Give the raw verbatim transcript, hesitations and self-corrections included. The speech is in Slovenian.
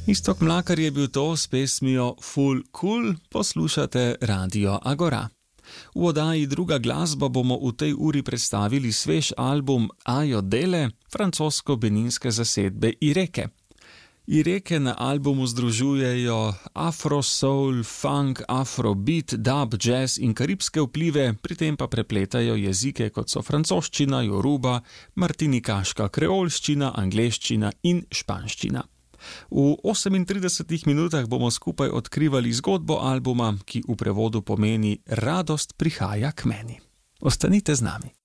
Iztok Mlakar je bil to s pesmijo Ful Cool, poslušate Radio Agora. V oddaji Druga glasba bomo v tej uri predstavili svež album Ajo Dele, francosko-beninske zasedbe Ireke. Ireke na albumu združujejo afro, soul, funk, afrobeat, dub, jazz in karibske vplive, pri tem pa prepletajo jezike kot so francoščina, joruba, martinikaška kreolščina, angleščina in španščina. V osemintridesetih minutah bomo skupaj odkrivali zgodbo albuma, ki v prevodu pomeni Radost prihaja k meni. Ostanite z nami.